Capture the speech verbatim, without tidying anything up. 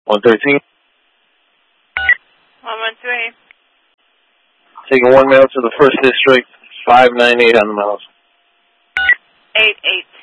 one thirteen. one one two eight. Taking one mail to the first district, five nine eight on the miles. eight eight